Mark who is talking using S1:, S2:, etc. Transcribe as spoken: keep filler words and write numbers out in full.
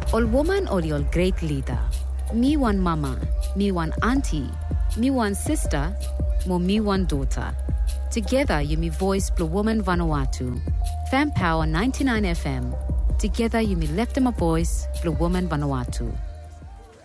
S1: Ol woman ol your great leader. Me one mama, me one auntie, me one sister, mo me one daughter. Together you me voice Blue Woman Vanuatu. Fan Power ninety-nine F M. Together you me left them a voice Blue Woman Vanuatu.